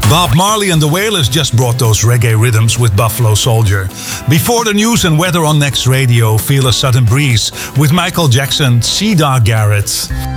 Bob Marley and the Wailers just brought those reggae rhythms with Buffalo Soldier. Before the news and weather on Next Radio, feel a sudden breeze with Michael Jackson, Sea Dog Garrett.